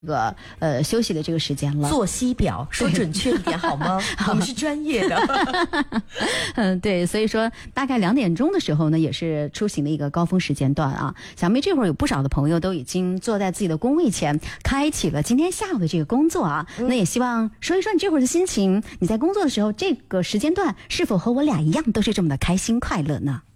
休息的这个时间了。 作息表说准确一点好吗？我们是专业的。 对，所以说大概2点钟的时候呢，也是出行的一个高峰时间段啊。小妹这会儿有不少的朋友都已经坐在自己的工位前，开启了今天下午的这个工作啊。那也希望说一说你这会儿的心情，你在工作的时候这个时间段是否和我俩一样，都是这么的开心快乐呢？